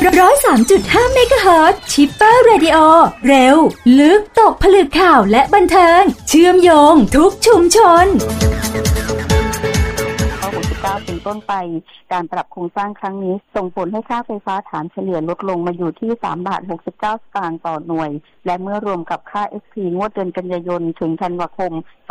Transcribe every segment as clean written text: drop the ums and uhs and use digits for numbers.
103.5 เมกะเฮิรตซ์ชิปเปอร์เรดิโอเร็วลึกตกผลึกข่าวและบันเทิงเชื่อมโยงทุกชุมชนเป็นต้นไปการปรับโครงสร้างครั้งนี้ส่งผลให้ค่าไฟฟ้าฐานเฉลี่ยลดลงมาอยู่ที่3.69 สตางค์ต่อหน่วยและเมื่อรวมกับค่า SP งวดเดือนกันยายนถึงธันวาคม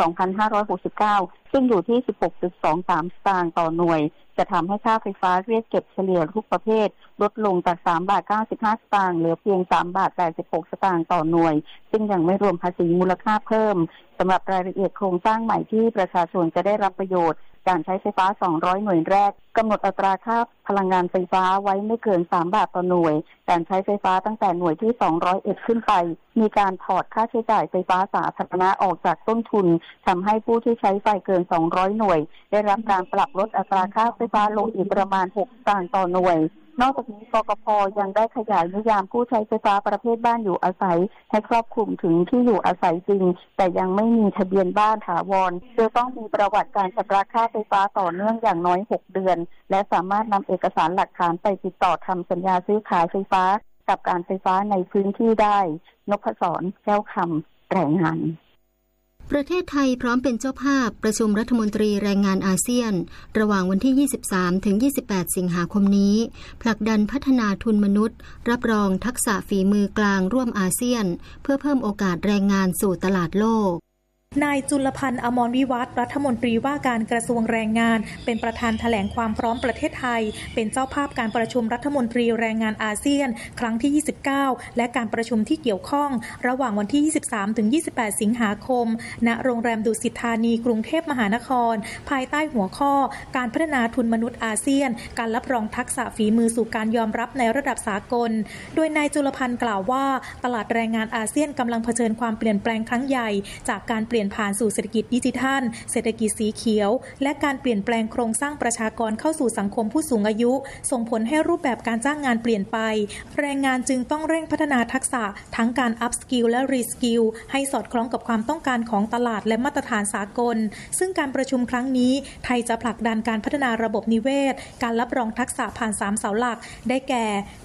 2569 ซึ่งอยู่ที่ 16.23 สตางค์ต่อหน่วยจะทำให้ค่าไฟฟ้าเรียกเก็บเฉลี่ยทุกประเภทลดลงจาก3.95 สตางค์เหลือเพียง3.86 สตางค์ต่อหน่วยซึ่งยังไม่รวมภาษีมูลค่าเพิ่มสำหรับรายละเอียดโครงสร้างใหม่ที่ประชาชนจะได้รับประโยชน์การใช้ไฟฟ้า200หน่วยแรกกำหนดอัตราค่าพลังงานไฟฟ้าไว้ไม่เกิน3 บาทต่อหน่วยการใช้ไฟฟ้าตั้งแต่หน่วยที่201ขึ้นไปมีการถอดค่าใช้จ่ายไฟฟ้าสาธารณะออกจากต้นทุนทำให้ผู้ที่ใช้ไฟเกิน200หน่วยได้รับการปรับลดอัตราค่าไฟฟ้าลงอีกประมาณ6 สตางค์ต่อหน่วยนอกจากนี้กกพ.ยังได้ขยายนิยามผู้ใช้ไฟฟ้าประเภทบ้านอยู่อาศัยให้ครอบคลุมถึงที่อยู่อาศัยจริงแต่ยังไม่มีทะเบียนบ้านถาวรจะต้องมีประวัติการชำระค่าไฟฟ้าต่อเนื่องอย่างน้อย6 เดือนและสามารถนำเอกสารหลักฐานไปติดต่อทำสัญญาซื้อขายไฟฟ้ากับการไฟฟ้าในพื้นที่ได้นพศร แก้วคำรายงานประเทศไทยพร้อมเป็นเจ้าภาพประชุมรัฐมนตรีแรงงานอาเซียนระหว่างวันที่ 23 ถึง 28 สิงหาคมนี้ผลักดันพัฒนาทุนมนุษย์รับรองทักษะฝีมือกลางร่วมอาเซียนเพื่อเพิ่มโอกาสแรงงานสู่ตลาดโลกนายจุลพันธ์ อมรวิวัฒน์รัฐมนตรีว่าการกระทรวงแรงงานเป็นประธานแถลงความพร้อมประเทศไทยเป็นเจ้าภาพการประชุมรัฐมนตรีแรงงานอาเซียนครั้งที่ 29 และการประชุมที่เกี่ยวข้องระหว่างวันที่ 23 ถึง 28 สิงหาคมณโรงแรมดุสิตธานีกรุงเทพมหานครภายใต้หัวข้อการพัฒนาทุนมนุษย์อาเซียนการรับรองทักษะฝีมือสู่การยอมรับในระดับสากลโดยนายจุลพันธ์กล่าวว่าตลาดแรงงานอาเซียนกำลังเผชิญความเปลี่ยนแปลงครั้งใหญ่จากการเปลี่ยนผ่านสู่เศรษฐกิจดิจิทัลเศรษฐกิจสีเขียวและการเปลี่ยนแปลงโครงสร้างประชากรเข้าสู่สังคมผู้สูงอายุส่งผลให้รูปแบบการจ้างงานเปลี่ยนไปแรงงานจึงต้องเร่งพัฒนาทักษะทั้งการอัพสกิลและรีสกิลให้สอดคล้องกับความต้องการของตลาดและมาตรฐานสากลซึ่งการประชุมครั้งนี้ไทยจะผลักดันการพัฒนาระบบนิเวศการรับรองทักษะผ่าน3 เสาหลักได้แก่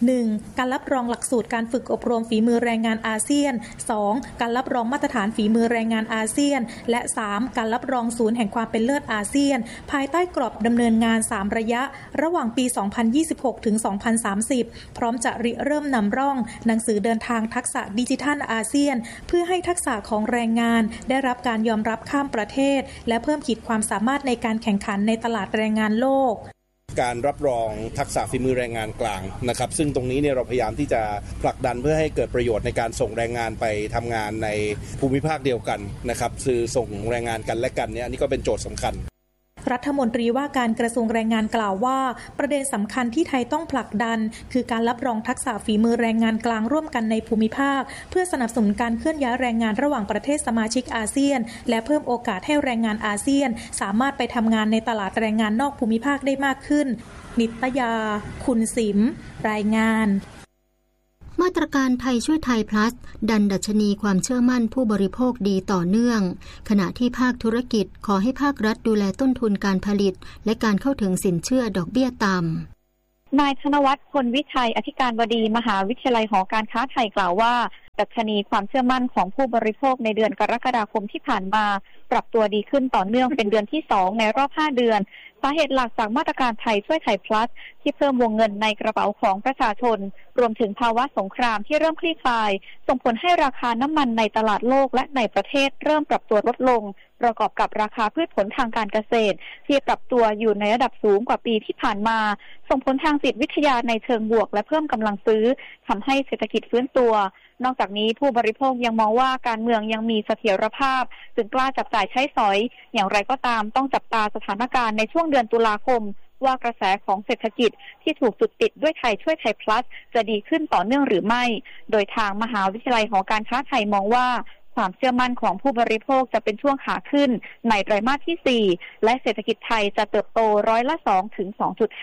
1. การรับรองหลักสูตรการฝึกอบรมฝีมือแรงงานอาเซียน 2. การรับรองมาตรฐานฝีมือแรงงานอาเซียนและ 3. การรับรองศูนย์แห่งความเป็นเลิศอาเซียนภายใต้กรอบดำเนินงาน3 ระยะระหว่างปี 2026 ถึง 2030 พร้อมจะริเริ่มนำร่องหนังสือเดินทางทักษะดิจิทัลอาเซียนเพื่อให้ทักษะของแรงงานได้รับการยอมรับข้ามประเทศและเพิ่มขีดความสามารถในการแข่งขันในตลาดแรงงานโลกการรับรองทักษะฝีมือแรงงานกลางนะครับซึ่งตรงนี้เนี่ยเราพยายามที่จะผลักดันเพื่อให้เกิดประโยชน์ในการส่งแรงงานไปทำงานในภูมิภาคเดียวกันนะครับคือส่งแรงงานกันและกันเนี่ยอันนี้ก็เป็นโจทย์สำคัญรัฐมนตรีว่าการกระทรวงแรงงานกล่าวว่าประเด็นสำคัญที่ไทยต้องผลักดันคือการรับรองทักษะฝีมือแรงงานกลางร่วมกันในภูมิภาคเพื่อสนับสนุนการเคลื่อนย้ายแรงงานระหว่างประเทศสมาชิกอาเซียนและเพิ่มโอกาสให้แรงงานอาเซียนสามารถไปทำงานในตลาดแรงงานนอกภูมิภาคได้มากขึ้นนิตยาคุณสิมรายงานมาตรการไทยช่วยไทย plus ดันดัชนีความเชื่อมั่นผู้บริโภคดีต่อเนื่องขณะที่ภาคธุรกิจขอให้ภาครัฐดูแลต้นทุนการผลิตและการเข้าถึงสินเชื่อดอกเบี้ยต่ำนายธนวัฒน์ พลวิชัยอธิการบดีมหาวิทยาลัยหอการค้าไทยกล่าวว่าดัชนีความเชื่อมั่นของผู้บริโภคในเดือนกรกฎาคมที่ผ่านมาปรับตัวดีขึ้นต่อเนื่องเป็นเดือนที่2ในรอบ5 เดือนสาเหตุหลักจากมาตรการไทยช่วยไทย plus ที่เพิ่มวงเงินในกระเป๋าของประชาชนรวมถึงภาวะสงครามที่เริ่มคลี่คลายส่งผลให้ราคาน้ำมันในตลาดโลกและในประเทศเริ่มปรับตัวลดลงประกอบกับราคาพืชผลทางการเกษตรที่ปรับตัวอยู่ในระดับสูงกว่าปีที่ผ่านมาส่งผลทางจิตวิทยาในเชิงบวกและเพิ่มกำลังซื้อทำให้เศรษฐกิจฟื้นตัวนอกจากนี้ผู้บริโภคยังมองว่าการเมืองยังมีเสถียรภาพจึงกล้าจับจ่ายใช้สอยอย่างไรก็ตามต้องจับตาสถานการณ์ในช่วงเดือนตุลาคมว่ากระแสของเศรษฐกิจที่ถูกจุดติดด้วยไทยช่วยไทย plus จะดีขึ้นต่อเนื่องหรือไม่โดยทางมหาวิทยาลัยหอการค้าไทยมองว่าความเชื่อมั่นของผู้บริโภคจะเป็นช่วงขาขึ้นในไตรมาสที่4และเศรษฐกิจไทยจะเติบโต2% ถึง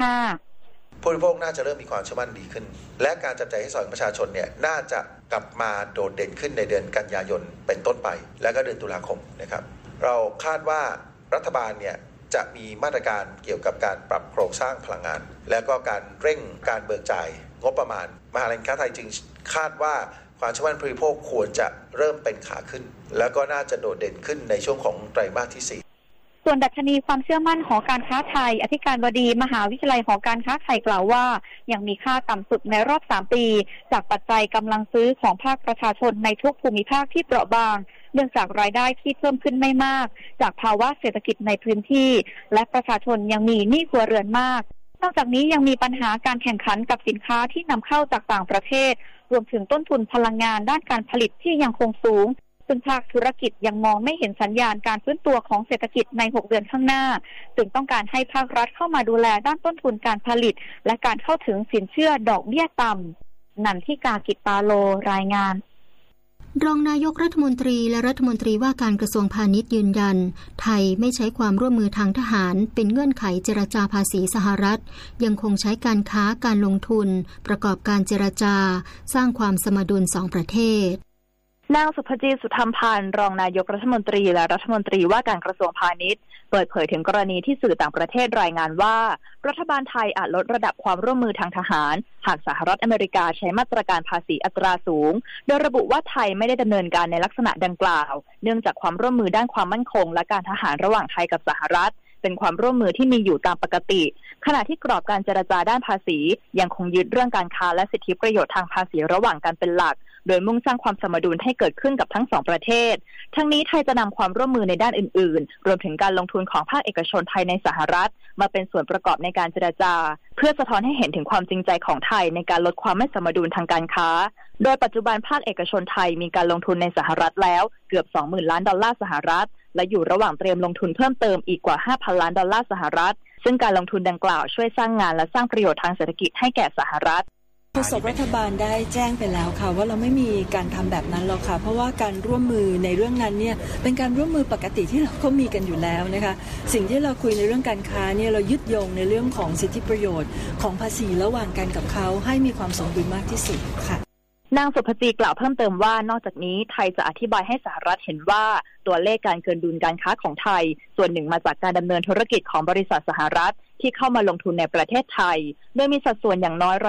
2.5 ผู้บริโภคน่าจะเริ่มมีความเชื่อมั่นดีขึ้นและการจับจ่ายใช้สอยของประชาชนเนี่ยน่าจะกลับมาโดดเด่นขึ้นในเดือนกันยายนเป็นต้นไปและก็เดือนตุลาคมนะครับเราคาดว่ารัฐบาลเนี่ยจะมีมาตรการเกี่ยวกับการปรับโครงสร้างพลังงานและก็การเร่งการเบิกจ่ายงบประมาณมหาลัยการค้าไทยจึงคาดว่าความเชื่อมั่นผู้บริโภคควรจะเริ่มเป็นขาขึ้นแล้วก็น่าจะโดดเด่นขึ้นในช่วงของไตรมาสที่ 4 ส่วนดัชนีความเชื่อมั่นหอการค้าไทยอธิการบดีมหาวิทยาลัยหอการค้าไทยกล่าวว่ายังมีค่าต่ำสุดในรอบ3ปีจากปัจจัยกำลังซื้อของภาคประชาชนในทุกภูมิภาคที่เปราะบางเนื่องจากรายได้ที่เพิ่มขึ้นไม่มากจากภาวะเศรษฐกิจในพื้นที่และประชาชนยังมีหนี้ครัวเรือนมากนอกจากนี้ยังมีปัญหาการแข่งขันกับสินค้าที่นำเข้าจากต่างประเทศรวมถึงต้นทุนพลังงานด้านการผลิตที่ยังคงสูงซึ่งภาคธุรกิจยังมองไม่เห็นสัญญาณการฟื้นตัวของเศรษฐกิจใน6 เดือนข้างหน้าจึงต้องการให้ภาครัฐเข้ามาดูแลด้านต้นทุนการผลิตและการเข้าถึงสินเชื่อดอกเบี้ยต่ำนันทิกา กิตตาโลรายงานรองนายกรัฐมนตรีและรัฐมนตรีว่าการกระทรวงพาณิชย์ยืนยันไทยไม่ใช้ความร่วมมือทางทหารเป็นเงื่อนไขเจรจาภาษีสหรัฐยังคงใช้การค้าการลงทุนประกอบการเจรจาสร้างความสมดุล2 ประเทศนางสุภจีสุธรรมพันธ์รองนายกรัฐมนตรีและรัฐมนตรีว่าการกระทรวงพาณิชย์เปิดเผยถึงกรณีที่สื่อต่างประเทศรายงานว่ารัฐบาลไทยอาจลดระดับความร่วมมือทางทหารหากสหรัฐอเมริกาใช้มาตรการภาษีอัตราสูงโดยระบุว่าไทยไม่ได้ดำเนินการในลักษณะดังกล่าวเนื่องจากความร่วมมือด้านความมั่นคงและการทหารระหว่างไทยกับสหรัฐเป็นความร่วมมือที่มีอยู่ตามปกติขณะที่กรอบการเจรจาด้านภาษียังคงยึดเรื่องการค้าและสิทธิประโยชน์ทางภาษีระหว่างกันเป็นหลักโดยมุ่งสร้างความสมดุลให้เกิดขึ้นกับทั้ง2 ประเทศทั้งนี้ไทยจะนำความร่วมมือในด้านอื่นๆรวมถึงการลงทุนของภาคเอกชนไทยในสหรัฐมาเป็นส่วนประกอบในการเจรจาเพื่อสะท้อนให้เห็นถึงความจริงใจของไทยในการลดความไม่สมดุลทางการค้าโดยปัจจุบันภาคเอกชนไทยมีการลงทุนในสหรัฐแล้วเกือบ 20,000 ล้านดอลลาร์สหรัฐและอยู่ระหว่างเตรียมลงทุนเพิ่มเติมอีกกว่า 5,000 ล้านดอลลาร์สหรัฐซึ่งการลงทุนดังกล่าวช่วยสร้างงานและสร้างประโยชน์ทางเศรษฐกิจให้แก่สหรัฐโฆษกรัฐบาลได้แจ้งไปแล้วค่ะว่าเราไม่มีการทำแบบนั้นหรอกค่ะเพราะว่าการร่วมมือในเรื่องนั้นเนี่ยเป็นการร่วมมือปกติที่เราก็มีกันอยู่แล้วนะคะสิ่งที่เราคุยในเรื่องการค้าเนี่ยเรายึดโยงในเรื่องของสิทธิประโยชน์ของภาษีระหว่างกันกับเขาให้มีความสมดุลมากที่สุดค่ะนางสุภจีกล่าวเพิ่มเติมว่านอกจากนี้ไทยจะอธิบายให้สหรัฐเห็นว่าตัวเลขการเกินดุลการค้าของไทยส่วนหนึ่งมาจากการดำเนินธุรกิจของบริษัทสหรัฐที่เข้ามาลงทุนในประเทศไทยโดยมีสัดส่วนอย่างน้อย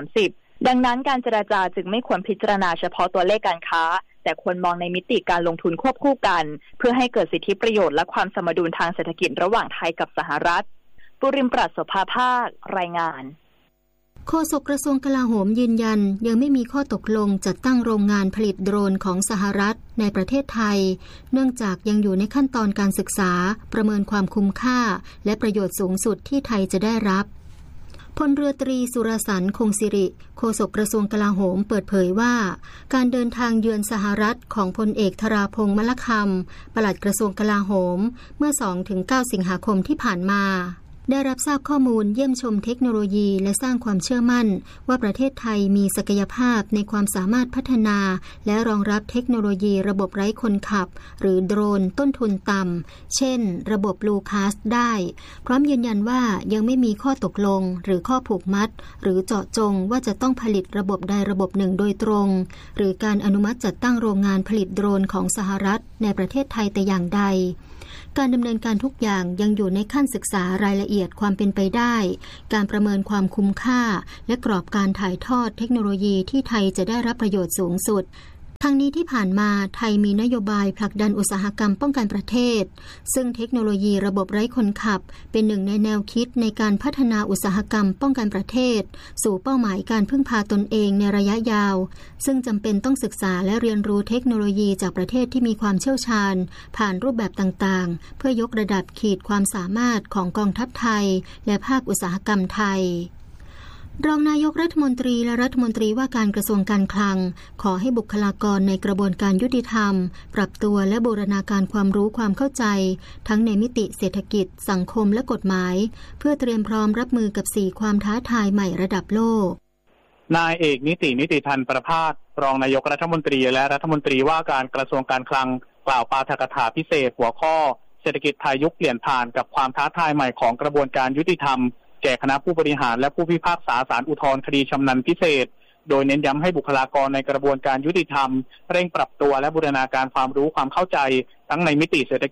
30%ดังนั้นการเจรจาจึงไม่ควรพิจารณาเฉพาะตัวเลขการค้าแต่ควรมองในมิติการลงทุนควบคู่กันเพื่อให้เกิดสิทธิประโยชน์และความสมดุลทางเศรษฐกิจระหว่างไทยกับสหรัฐปุริมปราศโสภาภาครายงานโฆษกกระทรวงกลาโหมยืนยันยังไม่มีข้อตกลงจัดตั้งโรงงานผลิตโดรนของสหรัฐในประเทศไทยเนื่องจากยังอยู่ในขั้นตอนการศึกษาประเมินความคุ้มค่าและประโยชน์สูงสุดที่ไทยจะได้รับพลเรือตรีสุรสันต์คงสิริโฆษกกระทรวงกลาโหมเปิดเผยว่าการเดินทางเยือนสหรัฐของพลเอกธราพงษ์มลคำปลัดกระทรวงกลาโหมเมื่อ 2-9 สิงหาคมที่ผ่านมาได้รับทราบข้อมูลเยี่ยมชมเทคโนโลยีและสร้างความเชื่อมั่นว่าประเทศไทยมีศักยภาพในความสามารถพัฒนาและรองรับเทคโนโลยีระบบไร้คนขับหรือโดรนต้นทุนต่ำเช่นระบบลูคัสได้พร้อมยืนยันว่ายังไม่มีข้อตกลงหรือข้อผูกมัดหรือเจาะจงว่าจะต้องผลิตระบบใดระบบหนึ่งโดยตรงหรือการอนุมัติจัดตั้งโรงงานผลิตโดรนของสหรัฐในประเทศไทยแต่อย่างใดการดำเนินการทุกอย่างยังอยู่ในขั้นศึกษารายละเอียดความเป็นไปได้การประเมินความคุ้มค่าและกรอบการถ่ายทอดเทคโนโลยีที่ไทยจะได้รับประโยชน์สูงสุดทั้งนี้ที่ผ่านมาไทยมีนโยบายผลักดันอุตสาหกรรมป้องกันประเทศซึ่งเทคโนโลยีระบบไร้คนขับเป็นหนึ่งในแนวคิดในการพัฒนาอุตสาหกรรมป้องกันประเทศสู่เป้าหมายการพึ่งพาตนเองในระยะยาวซึ่งจำเป็นต้องศึกษาและเรียนรู้เทคโนโลยีจากประเทศที่มีความเชี่ยวชาญผ่านรูปแบบต่างๆเพื่อยกระดับขีดความสามารถของกองทัพไทยและภาคอุตสาหกรรมไทยรองนายกรัฐมนตรีและรัฐมนตรีว่าการกระทรวงการคลังขอให้บุคลากรในกระบวนการยุติธรรมปรับตัวและบูรณาการความรู้ความเข้าใจทั้งในมิติเศรษฐกิจสังคมและกฎหมายเพื่อเตรียมพร้อมรับมือกับ4ความท้าทายใหม่ระดับโลกนายเอกนิติพันธ์ประภาสรองนายกรัฐมนตรีและรัฐมนตรีว่าการกระทรวงการคลังกล่าวปาฐกถาพิเศษหัวข้อเศรษฐกิจไทยยุคเปลี่ยนผ่านกับความท้าทายใหม่ของกระบวนการยุติธรรมแก่คณะผู้บริหารและผู้พิพากษาศาลอุทธรณ์คดีชำนาญพิเศษโดยเน้นย้ำให้บุคลากรในกระบวนการยุติธรรมเร่งปรับตัวและบูรณาการความรู้ความเข้าใจทั้งในมิติเศรษฐกิจ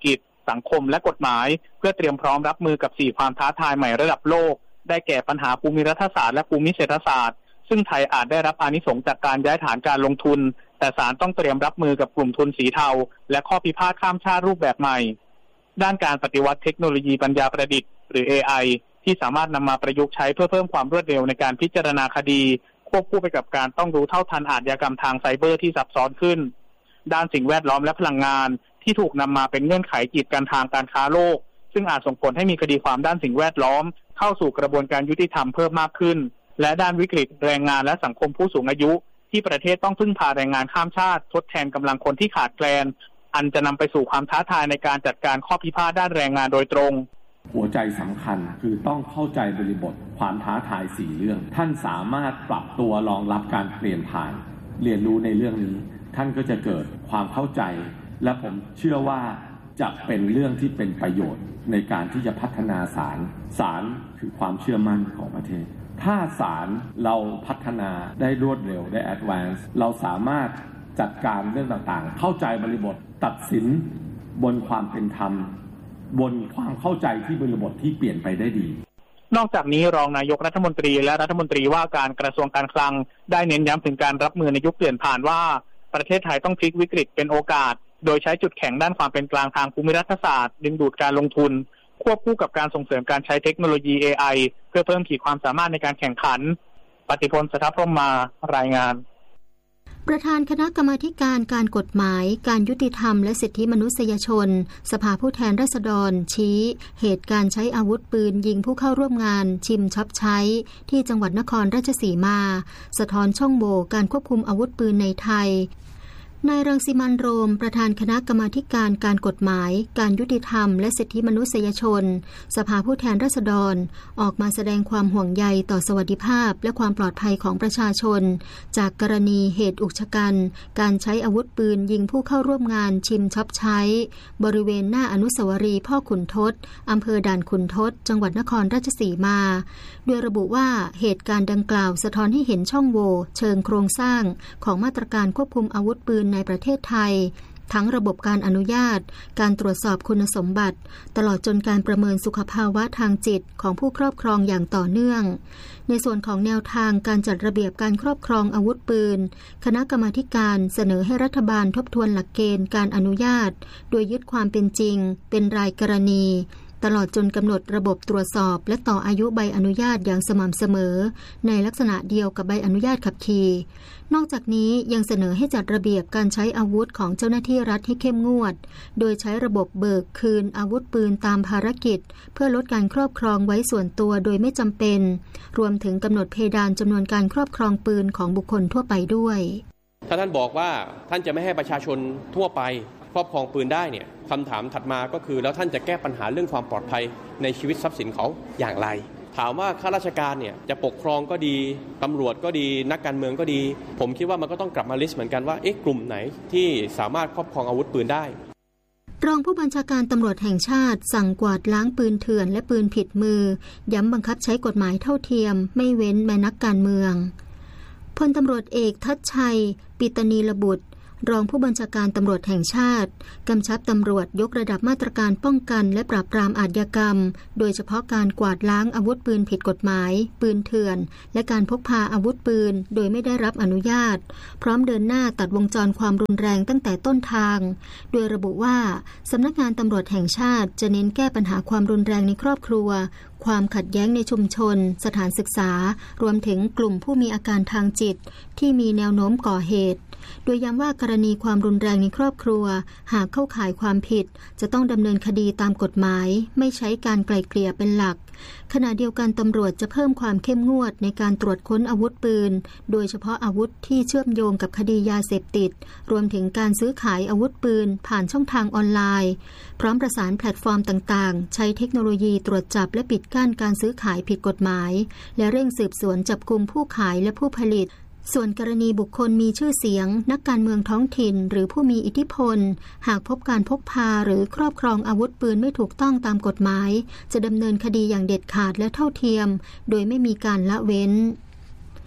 สังคมและกฎหมายเพื่อเตรียมพร้อมรับมือกับ4ความท้าทายใหม่ระดับโลกได้แก่ปัญหาภูมิรัฐศาสตร์และภูมิเศรษฐศาสตร์ซึ่งไทยอาจได้รับอานิสงส์จากการย้ายฐานการลงทุนแต่ศาลต้องเตรียมรับมือกับกลุ่มทุนสีเทาและข้อพิพาทข้ามชาติรูปแบบใหม่ด้านการปฏิวัติเทคโนโลยีปัญญาประดิษฐ์หรือ AI ที่สามารถนำมาประยุกต์ใช้เพื่อเพิ่มความรวดเร็วในการพิจารณาคดีควบคู่ไปกับการต้องรู้เท่าทันอาชญากรรมทางไซเบอร์ที่ซับซ้อนขึ้นด้านสิ่งแวดล้อมและพลังงานที่ถูกนำมาเป็นเงื่อนไขกีดกันทางการค้าโลกซึ่งอาจส่งผลให้มีคดีความด้านสิ่งแวดล้อมเข้าสู่กระบวนการยุติธรรมเพิ่มมากขึ้นและด้านวิกฤตแรงงานและสังคมผู้สูงอายุที่ประเทศต้องพึ่งพาแรงงานข้ามชาติทดแทนกำลังคนที่ขาดแคลนอันจะนำไปสู่ความท้าทายในการจัดการข้อพิพาทด้านแรงงานโดยตรงหัวใจสำคัญคือต้องเข้าใจบริบทความท้าทาย4เรื่องท่านสามารถปรับตัวรองรับการเปลี่ยนผ่านเรียนรู้ในเรื่องนี้ท่านก็จะเกิดความเข้าใจและผมเชื่อว่าจะเป็นเรื่องที่เป็นประโยชน์ในการที่จะพัฒนาศาลคือความเชื่อมั่นของประเทศถ้าศาลเราพัฒนาได้รวดเร็วได้แอดวานซ์เราสามารถจัดการเรื่องต่างๆเข้าใจบริบทตัดสินบนความเป็นธรรมบนความเข้าใจที่บริบทที่เปลี่ยนไปได้ดีนอกจากนี้รองนายกรัฐมนตรีและรัฐมนตรีว่าการกระทรวงการคลังได้เน้นย้ำถึงการรับมือในยุคเปลี่ยนผ่านว่าประเทศไทยต้องพลิกวิกฤตเป็นโอกาสโดยใช้จุดแข็งด้านความเป็นกลางทางภูมิรัฐศาสตร์ดึงดูดการลงทุนควบคู่กับการส่งเสริมการใช้เทคโนโลยี AI เพื่อเพิ่มขีดความสามารถในการแข่งขันปฏิพล สทัพพรหมมารายงานประธานคณะกรรมาธิการการกฎหมายการยุติธรรมและสิทธิมนุษยชนสภาผู้แทนราษฎรชี้เหตุการณ์ใช้อาวุธปืนยิงผู้เข้าร่วมงานชิมช็อปใช้ที่จังหวัดนครราชสีมาสะท้อนช่องโหว่การควบคุมอาวุธปืนในไทยนายรังสิมันต์โรมประธานคณะกรรมาธิการการกฎหมายการยุติธรรมและสิทธิมนุษยชนสภาผู้แทนราษฎรออกมาแสดงความห่วงใยต่อสวัสดิภาพและความปลอดภัยของประชาชนจากกรณีเหตุอุกชะกันการใช้อาวุธปืนยิงผู้เข้าร่วมงานชิมช็อปใช้บริเวณหน้าอนุสาวรีย์พ่อขุนทดอำเภอด่านขุนทดจังหวัดนครราชสีมาโดยระบุว่าเหตุการณ์ดังกล่าวสะท้อนให้เห็นช่องโหว่เชิงโครงสร้างของมาตรการควบคุมอาวุธปืนในประเทศไทยทั้งระบบการอนุญาตการตรวจสอบคุณสมบัติตลอดจนการประเมินสุขภาวะทางจิตของผู้ครอบครองอย่างต่อเนื่องในส่วนของแนวทางการจัดระเบียบการครอบครองอาวุธปืนคณะกรรมาธิการเสนอให้รัฐบาลทบทวนหลักเกณฑ์การอนุญาตโดยยึดความเป็นจริงเป็นรายกรณีตลอดจนกำหนดระบบตรวจสอบและต่ออายุใบอนุญาตอย่างสม่ำเสมอในลักษณะเดียวกับใบอนุญาตขับขี่นอกจากนี้ยังเสนอให้จัดระเบียบการใช้อาวุธของเจ้าหน้าที่รัฐให้เข้มงวดโดยใช้ระบบเบิกคืนอาวุธปืนตามภารกิจเพื่อลดการครอบครองไว้ส่วนตัวโดยไม่จำเป็นรวมถึงกำหนดเพดานจำนวนการครอบครองปืนของบุคคลทั่วไปด้วยถ้าท่านบอกว่าท่านจะไม่ให้ประชาชนทั่วไปครอบครองปืนได้เนี่ยคำถามถัดมาก็คือแล้วท่านจะแก้ปัญหาเรื่องความปลอดภัยในชีวิตทรัพย์สินเขาอย่างไรถามว่าข้าราชการเนี่ยจะปกครองก็ดีตำรวจก็ดีนักการเมืองก็ดีผมคิดว่ามันก็ต้องกลับมาลิสต์เหมือนกันว่ากลุ่มไหนที่สามารถครอบครองอาวุธปืนได้รองผู้บัญชาการตำรวจแห่งชาติสั่งกวาดล้างปืนเถื่อนและปืนผิดมือย้ำบังคับใช้กฎหมายเท่าเทียมไม่เว้นแม้นักการเมืองพลตำรวจเอกทัชชัยปิตนีรบุตรรองผู้บัญชาการตำรวจแห่งชาติกำชับตำรวจยกระดับมาตรการป้องกันและปราบปรามอาชญากรรมโดยเฉพาะการกวาดล้างอาวุธปืนผิดกฎหมายปืนเถื่อนและการพกพาอาวุธปืนโดยไม่ได้รับอนุญาตพร้อมเดินหน้าตัดวงจรความรุนแรงตั้งแต่ต้นทางโดยระบุว่าสำนักงานตำรวจแห่งชาติจะเน้นแก้ปัญหาความรุนแรงในครอบครัวความขัดแย้งในชุมชนสถานศึกษารวมถึงกลุ่มผู้มีอาการทางจิตที่มีแนวโน้มก่อเหตุโดยย้ำว่ากรณีความรุนแรงในครอบครัวหากเข้าข่ายความผิดจะต้องดำเนินคดีตามกฎหมายไม่ใช้การไกล่เกลี่ยเป็นหลักขณะเดียวกันตำรวจจะเพิ่มความเข้มงวดในการตรวจค้นอาวุธปืนโดยเฉพาะอาวุธที่เชื่อมโยงกับคดียาเสพติดรวมถึงการซื้อขายอาวุธปืนผ่านช่องทางออนไลน์พร้อมประสานแพลตฟอร์มต่างๆใช้เทคโนโลยีตรวจจับและปิดกั้นการซื้อขายผิดกฎหมายและเร่งสืบสวนจับกุมผู้ขายและผู้ผลิตส่วนกรณีบุคคลมีชื่อเสียงนักการเมืองท้องถิ่นหรือผู้มีอิทธิพลหากพบการพกพาหรือครอบครองอาวุธปืนไม่ถูกต้องตามกฎหมายจะดำเนินคดีอย่างเด็ดขาดและเท่าเทียมโดยไม่มีการละเว้น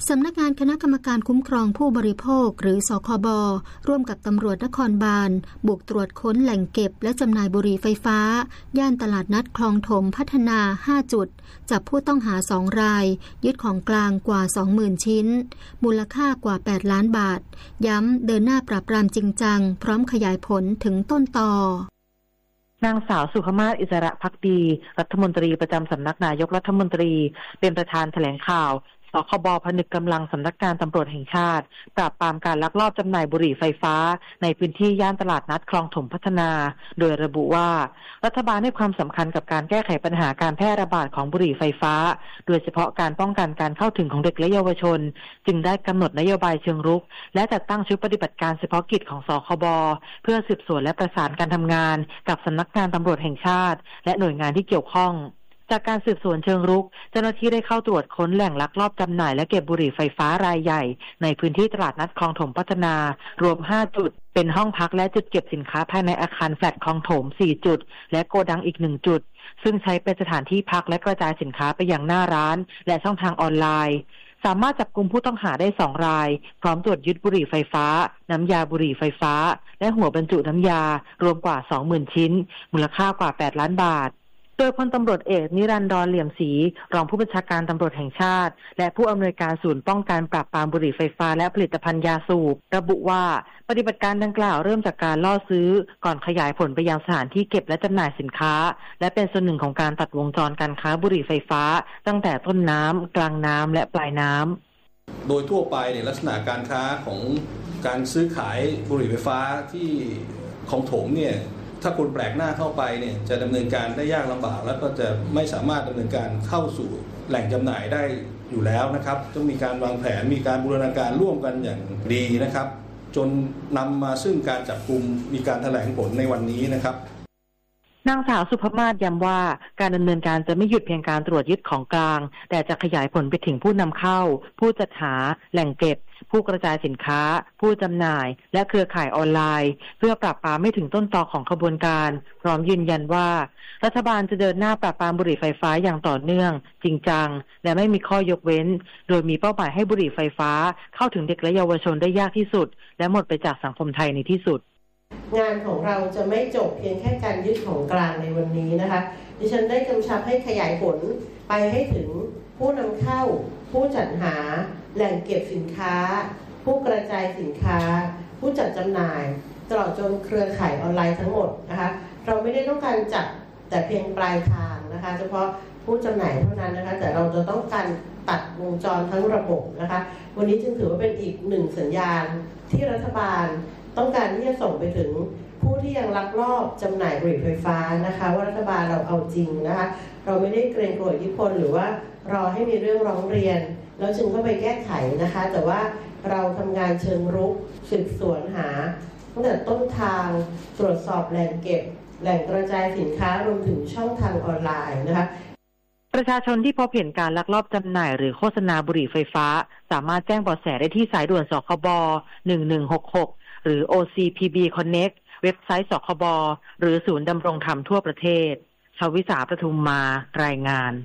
สำนักงานคณะกรรมการคุ้มครองผู้บริโภคหรือสคบ.ร่วมกับตำรวจนครบาลบุกตรวจค้นแหล่งเก็บและจำหน่ายบุหรี่ไฟฟ้าย่านตลาดนัดคลองถมพัฒนา5จุดจับผู้ต้องหา2รายยึดของกลางกว่า 20,000 ชิ้นมูลค่ากว่า8ล้านบาทย้ำเดินหน้าปราบปรามจริงจังพร้อมขยายผลถึงต้นตอนางสาวสุขมาศอิสระภักดีรัฐมนตรีประจำสำนักนายกรัฐมนตรีเป็นประธานแถลงข่าวสคบ.ผนึกกำลังสำนักงานตำรวจแห่งชาติปราบปรามการลักลอบจำหน่ายบุหรี่ไฟฟ้าในพื้นที่ย่านตลาดนัดคลองถมพัฒนาโดยระบุว่ารัฐบาลให้ความสำคัญกับการแก้ไขปัญหาการแพร่ระบาดของบุหรี่ไฟฟ้าโดยเฉพาะการป้องกันการเข้าถึงของเด็กและเยาวชนจึงได้กำหนดนโยบายเชิงรุกและจัดตั้งชุดปฏิบัติการเฉพาะกิจของสคบ.เพื่อสืบสวนและประสานการทำงานกับสำนักงานตำรวจแห่งชาติและหน่วยงานที่เกี่ยวข้องจากการสืบสวนเชิงรุกเจ้าหน้าที่ได้เข้าตรวจค้นแหล่งลักลอบจำหน่ายและเก็บบุหรี่ไฟฟ้ารายใหญ่ในพื้นที่ตลาดนัดคลองถมพัฒนารวม5จุดเป็นห้องพักและจุดเก็บสินค้าภายในอาคารแฟลตคลองถม4จุดและโกดังอีก1จุดซึ่งใช้เป็นสถานที่พักและกระจายสินค้าไปยังหน้าร้านและช่องทางออนไลน์สามารถจับกุมผู้ต้องหาได้2รายพร้อมตรวจยึดบุหรี่ไฟฟ้าน้ำยาบุหรี่ไฟฟ้าและหัวบรรจุน้ำยารวมกว่า 20,000 ชิ้นมูลค่ากว่า8ล้านบาทโดยพลตำรวจเอกนิรันดรเหลี่ยมศรีรองผู้บัญชาการตำรวจแห่งชาติและผู้อำนวยการศูนย์ป้องกันปราบปรามบุหรี่ไฟฟ้าและผลิตภัณฑ์ยาสูบระบุว่าปฏิบัติการดังกล่าวเริ่มจากการล่อซื้อก่อนขยายผลไปยังสถานที่เก็บและจำหน่ายสินค้าและเป็นส่วนหนึ่งของการตัดวงจรการค้าบุหรี่ไฟฟ้าตั้งแต่ต้นน้ำกลางน้ำและปลายน้ำโดยทั่วไปเนี่ยลักษณะการค้าของการซื้อขายบุหรี่ไฟฟ้าที่ของถมเนี่ยถ้าคนแปลกหน้าเข้าไปเนี่ยจะดำเนินการได้ยากลำบากแล้วก็จะไม่สามารถดำเนินการเข้าสู่แหล่งจำหน่ายได้อยู่แล้วนะครับต้องมีการวางแผนมีการบูรณาการร่วมกันอย่างดีนะครับจนนำมาซึ่งการจับกุมมีการแถลงผลในวันนี้นะครับนางสาวสุภมาศย้ำว่าการดำเนินการจะไม่หยุดเพียงการตรวจยึดของกลางแต่จะขยายผลไปถึงผู้นำเข้าผู้จัดหาแหล่งเก็บผู้กระจายสินค้าผู้จำหน่ายและเครือข่ายออนไลน์เพื่อปราบปรามไม่ถึงต้นตอของขบวนการพร้อมยืนยันว่ารัฐบาลจะเดินหน้าปราบปรามบุหรี่ไฟฟ้าอย่างต่อเนื่องจริงจังและไม่มีข้อยกเว้นโดยมีเป้าหมายให้บุหรี่ไฟฟ้าเข้าถึงเด็กและเยาวชนได้ยากที่สุดและหมดไปจากสังคมไทยในที่สุดงานของเราจะไม่จบเพียงแค่การยึดของกลางในวันนี้นะคะดิฉันได้กำชับให้ขยายผลไปให้ถึงผู้นำเข้าผู้จัดหาแหล่งเก็บสินค้าผู้กระจายสินค้าผู้จัดจำหน่ายตลอดจนเครือข่ายออนไลน์ทั้งหมดนะคะเราไม่ได้ต้องการจับแต่เพียงปลายทางนะคะเฉพาะผู้จำหน่ายเท่านั้นนะคะแต่เราจะต้องการตัดวงจรทั้งระบบนะคะวันนี้จึงถือว่าเป็นอีกหนึ่งสัญญาณที่รัฐบาลต้องการที่จะส่งไปถึงผู้ที่ยังลักลอบจำหน่ายบุหรี่ไฟฟ้านะคะว่ารัฐบาลเราเอาจริงนะคะเราไม่ได้เกรงกลัวอิทธิพลหรือว่ารอให้มีเรื่องร้องเรียนแล้วจึงเข้าไปแก้ไขนะคะแต่ว่าเราทำงานเชิงรุกสืบสวนหาตั้งแต่ต้นทางตรวจสอบแหล่งเก็บแหล่งกระจายสินค้ารวมถึงช่องทางออนไลน์นะคะประชาชนที่พบเห็นการลักลอบจำหน่ายหรือโฆษณาบุหรี่ไฟฟ้าสามารถแจ้งเบาะแสได้ที่สายด่วนสคบ1166หรือ OCPB Connect เว็บไซต์สคบหรือศูนย์ดำรงธรรมทั่วประเทศชวิสาประทุมมารายงาน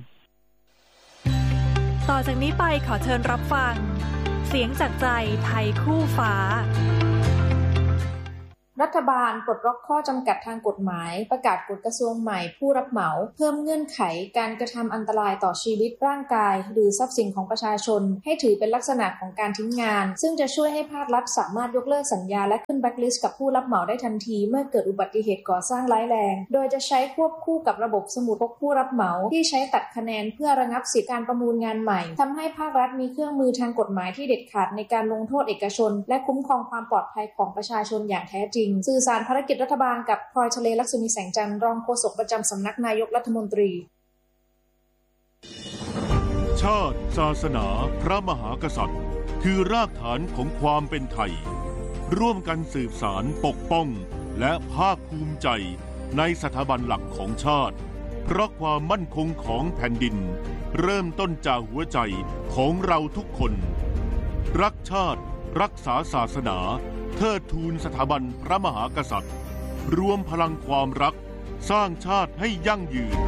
ต่อจากนี้ไปขอเชิญรับฟังเสียงจากใจไทยคู่ฟ้ารัฐบาลปลดล็อกข้อจำกัดทางกฎหมายประกาศกฎกระทรวงใหม่ผู้รับเหมาเพิ่มเงื่อนไขการกระทำอันตรายต่อชีวิตร่างกายหรือทรัพย์สินของประชาชนให้ถือเป็นลักษณะของการทิ้งงานซึ่งจะช่วยให้ภาครัฐสามารถยกเลิกสัญญาและขึ้นแบล็คลิสต์กับผู้รับเหมาได้ทันทีเมื่อเกิดอุบัติเหตุก่อสร้างร้ายแรงโดยจะใช้ควบคู่กับระบบสมุดพกผู้รับเหมาที่ใช้ตัดคะแนนเพื่อระงับสิทธิการประมูลงานใหม่ทำให้ภาครัฐมีเครื่องมือทางกฎหมายที่เด็ดขาดในการลงโทษเอกชนและคุ้มครองความปลอดภัยของประชาชนอย่างแท้จริงสื่อสารภารกิจรัฐบาลกับพลอยทะเลลักษมีแสงจันทร์รองโฆษกประจำสำนักนายกรัฐมนตรีชาติศาสนาพระมหากษัตริย์คือรากฐานของความเป็นไทยร่วมกันสืบสานปกป้องและภาคภูมิใจในสถาบันหลักของชาติเพราะความมั่นคงของแผ่นดินเริ่มต้นจากหัวใจของเราทุกคนรักชาติรักษาศาสนาเทิดทูนสถาบันพระมหากษัตริย์รวมพลังความรักสร้างชาติให้ยั่งยืน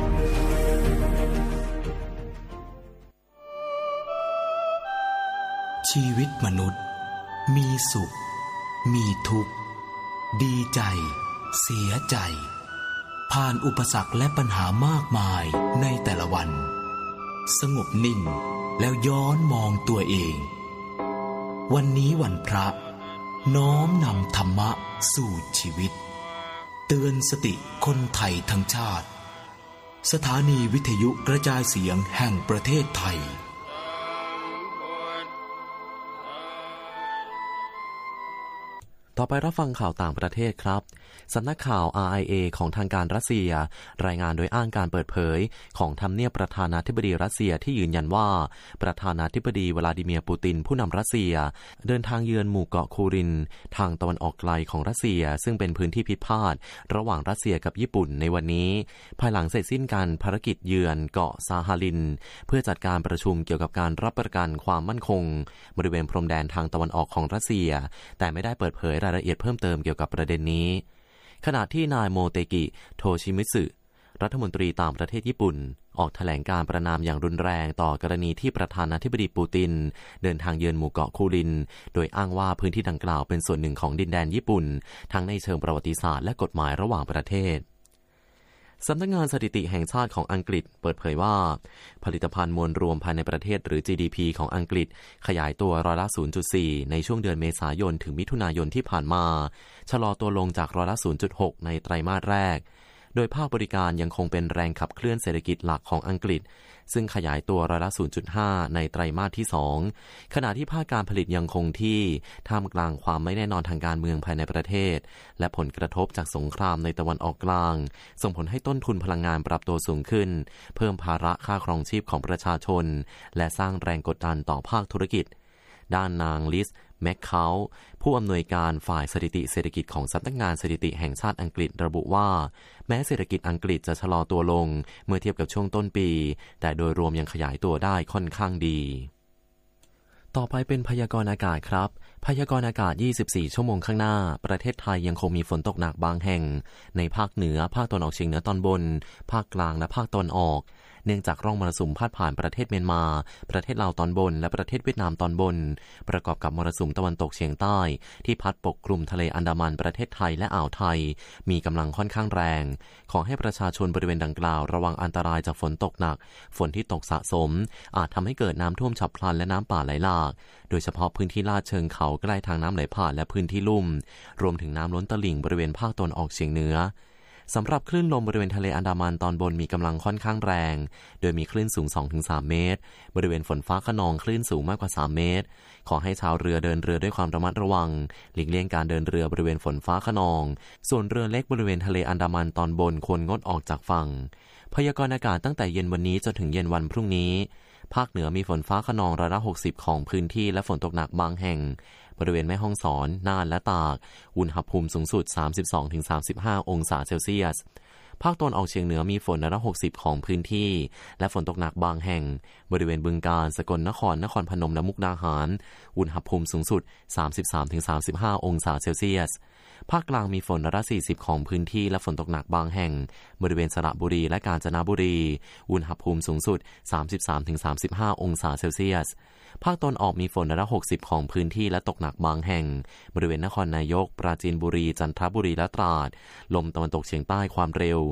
ชีวิตมนุษย์มีสุขมีทุกข์ดีใจเสียใจผ่านอุปสรรคและปัญหามากมายในแต่ละวันสงบนิ่งแล้วย้อนมองตัวเองวันนี้วันพระน้อมนำธรรมะสู่ชีวิตเตือนสติคนไทยทั้งชาติสถานีวิทยุกระจายเสียงแห่งประเทศไทยต่อไปรับฟังข่าวต่างประเทศครับสำนักข่าว RIA ของทางการรัสเซียรายงานโดยอ้างการเปิดเผยของทำเนียบประธานาธิบดีรัสเซียที่ยืนยันว่าประธานาธิบดีวลาดิเมียร์ปูตินผู้นำรัสเซียเดินทางเยือนหมู่เกาะคูรินทางตะวันออกไกลของรัสเซียซึ่งเป็นพื้นที่พิพาทระหว่างรัสเซียกับญี่ปุ่นในวันนี้ภายหลังเสร็จสิ้นการภารกิจเยือนเกาะซาฮาลินเพื่อจัดการประชุมเกี่ยวกับการรับประกันความมั่นคงบริเวณพรมแดนทางตะวันออกของรัสเซียแต่ไม่ได้เปิดเผยรายละเอียดเพิ่มเติมเกี่ยวกับประเด็นนี้ขณะที่นายโมเตกิโทชิมิสึรัฐมนตรีต่างประเทศญี่ปุ่นออกแถลงการประณามอย่างรุนแรงต่อกรณีที่ประธานาธิบดีปูตินเดินทางเยือนหมู่เกาะคูรินโดยอ้างว่าพื้นที่ดังกล่าวเป็นส่วนหนึ่งของดินแดนญี่ปุ่นทั้งในเชิงประวัติศาสตร์และกฎหมายระหว่างประเทศสำนักงานสถิติแห่งชาติของอังกฤษเปิดเผยว่าผลิตภัณฑ์มวลรวมภายในประเทศหรือ GDP ของอังกฤษขยายตัวร้อยละ 0.4 ในช่วงเดือนเมษายนถึงมิถุนายนที่ผ่านมาชะลอตัวลงจากร้อยละ 0.6 ในไตรมาสแรกโดยภาคบริการยังคงเป็นแรงขับเคลื่อนเศรษฐกิจหลักของอังกฤษซึ่งขยายตัวร้อยละ 0.5 ในไตรมาสที่ 2 ขณะที่ภาคการผลิตยังคงที่ท่ามกลางความไม่แน่นอนทางการเมืองภายในประเทศและผลกระทบจากสงครามในตะวันออกกลางส่งผลให้ต้นทุนพลังงานปรับตัวสูงขึ้นเพิ่มภาระค่าครองชีพของประชาชนและสร้างแรงกดดันต่อภาคธุรกิจด้านนางลิสแมคเคาท์ผู้อำนวยการฝ่ายสถิติเศรษฐกิจของสำนักงานสถิติแห่งชาติอังกฤษระบุว่าแม้เศรษฐกิจอังกฤษจะชะลอตัวลงเมื่อเทียบกับช่วงต้นปีแต่โดยรวมยังขยายตัวได้ค่อนข้างดีต่อไปเป็นพยากรณ์อากาศครับพยากรณ์อากาศ24ชั่วโมงข้างหน้าประเทศไทยยังคงมีฝนตกหนักบางแห่งในภาคเหนือภาคตะวันออกเฉียงเหนือตอนบนภาคกลางและภาคตะวันออกเนื่องจากร่องมรสุมพาดผ่านประเทศเมียนมาประเทศลาวตอนบนและประเทศเวียดนามตอนบนประกอบกับมรสุมตะวันตกเฉียงใต้ที่พัดปกคลุมทะเลอันดามันประเทศไทยและอ่าวไทยมีกำลังค่อนข้างแรงขอให้ประชาชนบริเวณดังกล่าวระวังอันตรายจากฝนตกหนักฝนที่ตกสะสมอาจทำให้เกิดน้ำท่วมฉับพลันและน้ำป่าไหลหลากโดยเฉพาะพื้นที่ลาดเชิงเขาใกล้ทางน้ำไหลผ่านและพื้นที่ลุ่มรวมถึงน้ำล้นตลิ่งบริเวณภาคตะวันออกเฉียงเหนือสำหรับคลื่นลมบริเวณทะเลอันดามันตอนบนมีกำลังค่อนข้างแรงโดยมีคลื่นสูง 2-3 เมตรบริเวณฝนฟ้าคะนองคลื่นสูงมากกว่า3เมตรขอให้ชาวเรือเดินเรือด้วยความระมัดระวังหลีกเลี่ยงการเดินเรือบริเวณฝนฟ้าคะนองส่วนเรือเล็กบริเวณทะเลอันดามันตอนบนควรงดออกจากฝั่งพยากรณ์อากาศตั้งแต่เย็นวันนี้จนถึงเย็นวันพรุ่งนี้ภาคเหนือมีฝนฟ้าคะนองร้อยละ 60ของพื้นที่และฝนตกหนักบางแห่งบริเวณแม่ฮ่องสอนน่านและตากอุณหภูมิสูงสุด 32-35 องศาเซลเซียสภาคตะวันออกเฉียงเหนือมีฝนร้อยละ 60ของพื้นที่และฝนตกหนักบางแห่งบริเวณบึงกาฬสกลนครนครพนมและมุกดาหารอุณหภูมิสูงสุด 33-35 องศาเซลเซียสภาคกลางมีฝนร้อยละ 40ของพื้นที่และฝนตกหนักบางแห่งบริเวณสระบุรีและกาญจนบุรีอุณหภูมิสูงสุด 33-35 องศาเซลเซียสภาคตะวันออกมีฝนร้อยละ 60ของพื้นที่และตกหนักบางแห่งบริเวณนครนายกปราจีนบุรีจันทบุรีและตราดลมตะวันตกเฉียงใต้ความเร็ว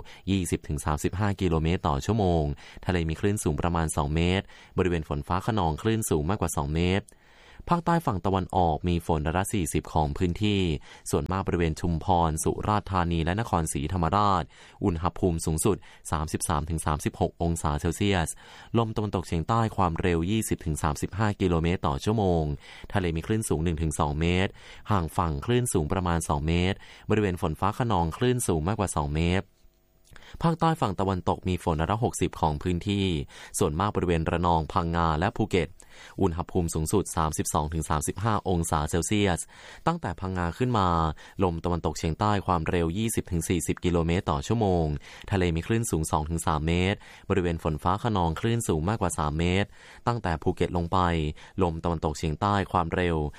20-35 กิโลเมตรต่อชั่วโมงทะเลมีคลื่นสูงประมาณ2เมตรบริเวณฝนฟ้าคะนองคลื่นสูงมากกว่า2เมตรภาคใต้ฝั่งตะวันออกมีฝนร้อยละ 40ของพื้นที่ส่วนมากบริเวณชุมพรสุราษฎร์ธานีและนครศรีธรรมราชอุณหภูมิสูงสุด 33-36 องศาเซลเซียสลมตะวันตกเฉียงใต้ความเร็ว 20-35 กิโลเมตรต่อชั่วโมงทะเลมีคลื่นสูง 1-2 เมตรห่างฝั่งคลื่นสูงประมาณ2เมตรบริเวณฝนฟ้าคะนองคลื่นสูงมากกว่า2เมตรภาคใต้ฝั่งตะวันตกมีฝนร้อยละ 60ของพื้นที่ส่วนมากบริเวณระนองพังงาและภูเก็ตอุณหภูมิสูงสุด 32-35 องศาเซลเซียสตั้งแต่พังงาขึ้นมาลมตะวันตกเฉียงใต้ความเร็ว 20-40 กิโลเมตรต่อชั่วโมงทะเลมีคลื่นสูง 2-3 เมตรบริเวณฝนฟ้าคะนองคลื่นสูงมากกว่า3เมตรตั้งแต่ภูเก็ตลงไปลมตะวันตกเฉียงใต้ความเร็ว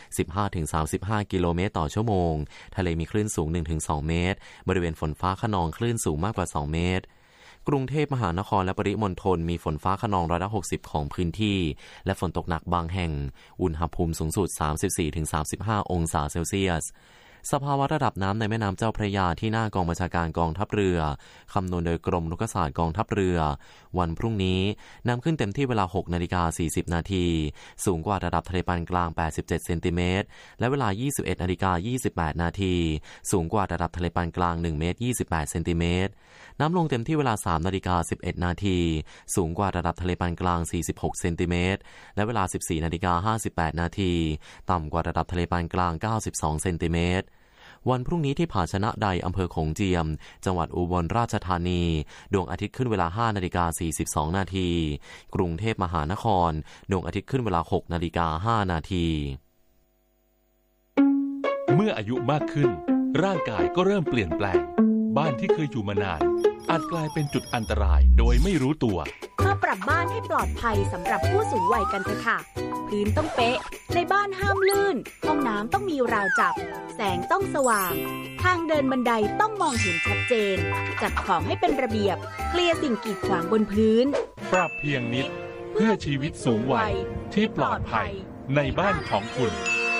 15-35 กิโลเมตรต่อชั่วโมงทะเลมีคลื่นสูง 1-2 เมตรบริเวณฝนฟ้าคะนองคลื่นสูงมากกว่า2เมตรกรุงเทพมหานครและปริมณฑลมีฝนฟ้าคะนอง60%ของพื้นที่และฝนตกหนักบางแห่งอุณหภูมิสูงสุด 34-35 องศาเซลเซียสสภาวะระดับน้ำในแม่น้ำเจ้าพระยาที่หน้ากองบัญชาการกองทัพเรือคำนวณโดยกรมรุกขศาสตร์กองทัพเรือวันพรุ่งนี้น้ำขึ้นเต็มที่เวลา 6:40 นาทีสูงกว่าระดับทะเลปานกลาง87เซนติเมตรและเวลา 21:28 นาทีสูงกว่าระดับทะเลปานกลาง1เมตร28เซนติเมตรน้ำลงเต็มที่เวลา 3:11 นาทีสูงกว่าระดับทะเลปานกลาง46เซนติเมตรและเวลา 14:58 นาทีต่ำกว่าระดับทะเลปานกลาง92เซนติเมตรวันพรุ่งนี้ที่ผาชนะใดอำเภอโขงเจียมจังหวัดอุบลราชธานีดวงอาทิตย์ขึ้นเวลา 5:42 นาทีกรุงเทพมหานครดวงอาทิตย์ขึ้นเวลา 6:05 นาทีเมื่ออายุมากขึ้นร่างกายก็เริ่มเปลี่ยนแปลงบ้านที่เคยอยู่มานานอาจกลายเป็นจุดอันตรายโดยไม่รู้ตัวมาปรับบ้านให้ปลอดภัยสำหรับผู้สูงวัยกันเถอะค่ะพื้นต้องเป๊ะในบ้านห้ามลื่นห้องน้ำต้องมีราวจับแสงต้องสว่างทางเดินบันไดต้องมองเห็นชัดเจนจัดของให้เป็นระเบียบเคลียร์สิ่งกีดขวางบนพื้นปรับเพียงนิดเพื่อชีวิตสูงวัยที่ปลอดภัยในบ้านของคุณ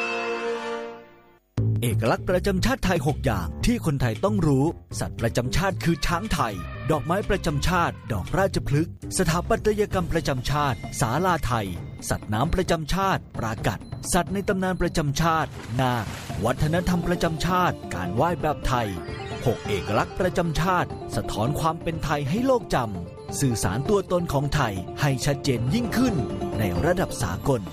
เอกลักษณ์ประจำชาติไทย6อย่างที่คนไทยต้องรู้สัตว์ประจำชาติคือช้างไทยดอกไม้ประจำชาติดอกราชพฤกษ์สถาปัตยกรรมประจำชาติศาลาไทยสัตว์น้ำประจำชาติปรากัดสัตว์ในตำนานประจำชาตินาควัฒนธรรมประจำชาติการไหว้แบบไทย6เอกลักษณ์ประจำชาติสะท้อนความเป็นไทยให้โลกจำสื่อสารตัวตนของไทยให้ชัดเจนยิ่งขึ้นในระดับสากล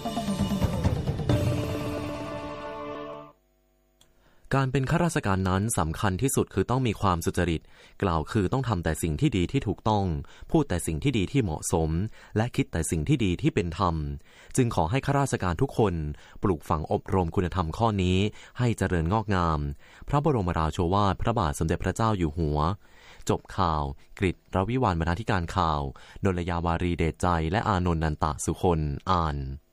การเป็นข้าราชการนั้นสำคัญที่สุดคือต้องมีความสุจริตกล่าวคือต้องทำแต่สิ่งที่ดีที่ถูกต้องพูดแต่สิ่งที่ดีที่เหมาะสมและคิดแต่สิ่งที่ดีที่เป็นธรรมจึงขอให้ข้าราชการทุกคนปลูกฝังอบรมคุณธรรมข้อนี้ให้เจริญงอกงามพระบรมราโชวาทพระบาทสมเด็จพระเจ้าอยู่หัวจบข่าวกฤษ รวิวรรณบรรณาธิการข่าวนนยาวารีเดชใจและอานนท์นันตะสุคนอ่าน